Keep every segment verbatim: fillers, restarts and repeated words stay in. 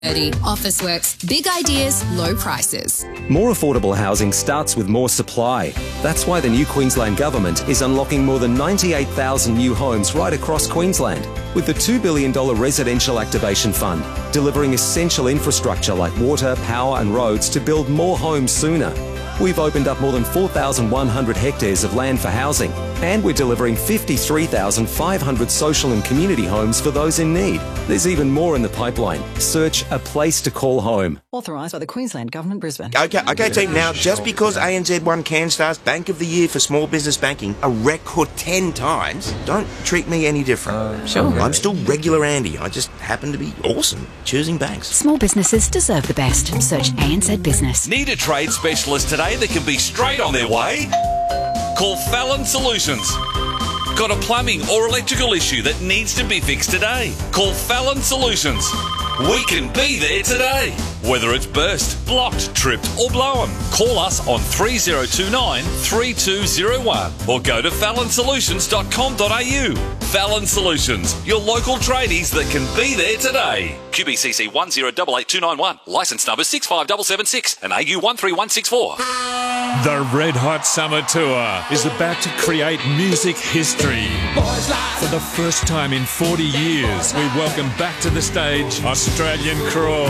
Officeworks, big ideas, low prices. More affordable housing starts with more supply. That's why the new Queensland Government is unlocking more than ninety-eight thousand new homes right across Queensland, with the two billion dollars Residential Activation Fund, delivering essential infrastructure like water, power and roads to build more homes sooner. We've opened up more than four thousand one hundred hectares of land for housing, and we're delivering fifty-three thousand five hundred social and community homes for those in need. There's even more in the pipeline. Search A Place to Call Home. Authorised by the Queensland Government, Brisbane. Okay, okay, team. Now, just because A N Z won CanStar's Bank of the Year for small business banking a record ten times, don't treat me any different. Uh, sure. I'm still regular Andy. I just happen to be awesome choosing banks. Small businesses deserve the best. Search A N Z Business. Need a trade specialist today that can be straight on their way? Call Fallon Solutions. Got a plumbing or electrical issue that needs to be fixed today? Call Fallon Solutions. We can be there today. Whether it's burst, blocked, tripped or blown, call us on three oh two nine, three two oh one or go to fallon solutions dot com dot a u. Fallon Solutions, your local tradies that can be there today. Q B C C one zero eight eight two nine one, licence number six five seven seven six and A U one three one six four. The Red Hot Summer Tour is about to create music history. For the first time in forty years, we welcome back to the stage Australian Crawl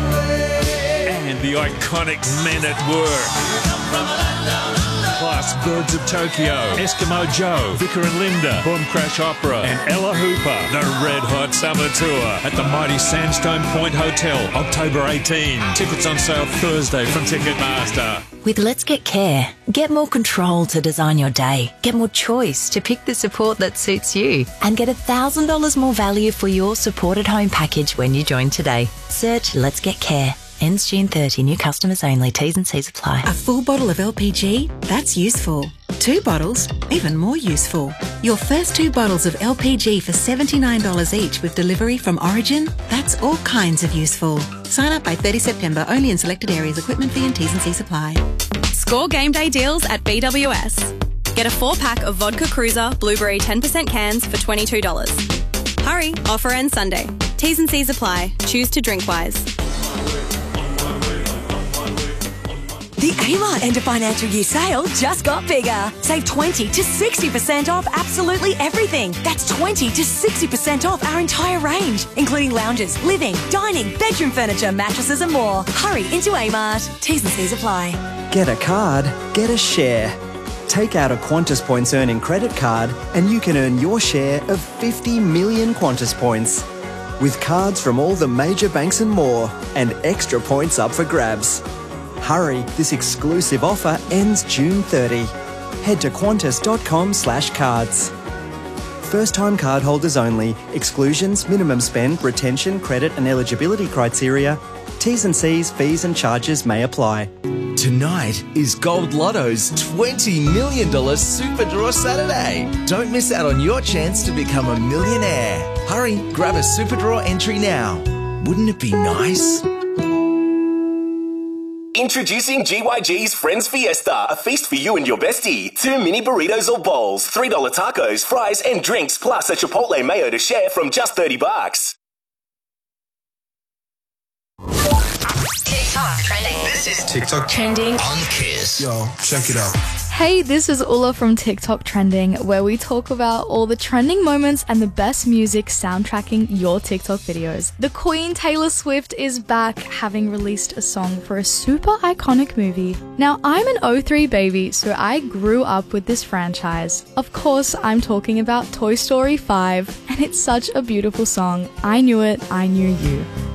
and the iconic Men at Work. Plus Birds of Tokyo, Eskimo Joe, Vicar and Linda, Boom Crash Opera and Ella Hooper. The Red Hot Summer Tour at the mighty Sandstone Point Hotel, October eighteenth. Tickets on sale Thursday from Ticketmaster. With Let's Get Care, get more control to design your day, get more choice to pick the support that suits you, and get one thousand dollars more value for your supported home package when you join today. Search Let's Get Care. Ends June thirtieth. New customers only. T's and C's apply. A full bottle of L P G? That's useful. Two bottles? Even more useful. Your first two bottles of L P G for seventy-nine dollars each with delivery from Origin? That's all kinds of useful. Sign up by thirtieth September only in selected areas. Equipment fee and T's and C's apply. Score game day deals at B W S. Get a four-pack of Vodka Cruiser Blueberry ten percent cans for twenty-two dollars. Hurry, offer ends Sunday. T's and C's apply. Choose to drink wise. The Amart End of Financial Year sale just got bigger. Save twenty to sixty percent off absolutely everything. That's twenty to sixty percent off our entire range, including lounges, living, dining, bedroom furniture, mattresses and more. Hurry into Amart. T's and C's apply. Get a card, get a share. Take out a Qantas Points earning credit card and you can earn your share of fifty million Qantas points. With cards from all the major banks and more, and extra points up for grabs. Hurry, this exclusive offer ends June thirtieth. Head to qantas dot com slash cards. First-time cardholders only. Exclusions, minimum spend, retention, credit and eligibility criteria. T's and C's, fees and charges may apply. Tonight is Gold Lotto's twenty million dollars Super Draw Saturday. Don't miss out on your chance to become a millionaire. Hurry, grab a Super Draw entry now. Wouldn't it be nice? Introducing G Y G's Friends Fiesta, a feast for you and your bestie. Two mini burritos or bowls, three dollar tacos, fries and drinks, plus a Chipotle mayo to share from just thirty bucks. TikTok trending. This is TikTok trending on Kiss. Yo, check it out. Hey, this is Ulla from TikTok Trending, where we talk about all the trending moments and the best music soundtracking your TikTok videos. The Queen Taylor Swift is back, having released a song for a super iconic movie. Now, I'm an oh three baby, so I grew up with this franchise. Of course, I'm talking about Toy Story five, and it's such a beautiful song. I knew it, I knew you.